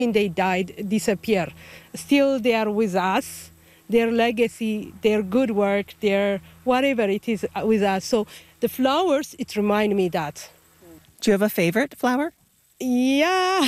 And they died, disappear. Still, they are with us. Their legacy, their good work, their whatever it is with us. So the flowers, it reminds me that. Do you have a favorite flower? Yeah,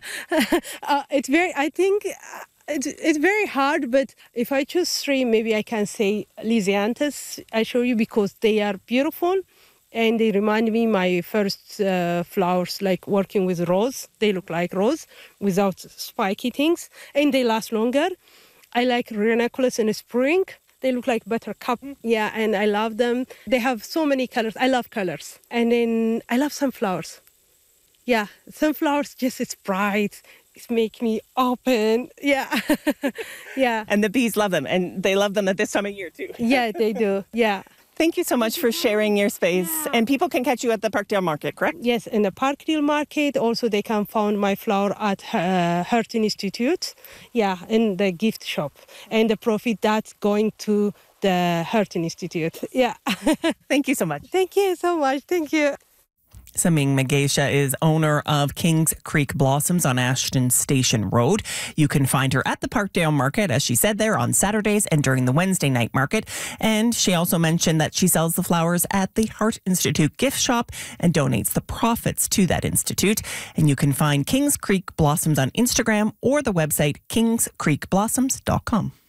it's very hard, but if I choose three, maybe I can say Lysianthus, I show you, because they are beautiful and they remind me my first flowers, like working with rose. They look like rose without spiky things, and they last longer. I like ranunculus in the spring. They look like buttercup. Yeah, and I love them. They have so many colors. I love colors. And then I love sunflowers. Yeah, sunflowers, just it's bright. It makes me open. Yeah. Yeah. And the bees love them, and they love them at this time of year too. Yeah, they do. Yeah. Thank you so much for sharing your space. Yeah. And people can catch you at the Parkdale Market, correct? Yes, in the Parkdale Market. Also, they can find my flower at Hurton Institute. Yeah, in the gift shop. And the profit that's going to the Hurton Institute. Yeah. Thank you so much. Thank you so much. Thank you. Saming Magesha is owner of Kings Creek Blossoms on Ashton Station Road. You can find her at the Parkdale Market, as she said, there on Saturdays and during the Wednesday night market. And she also mentioned that she sells the flowers at the Heart Institute gift shop and donates the profits to that institute. And you can find Kings Creek Blossoms on Instagram or the website kingscreekblossoms.com.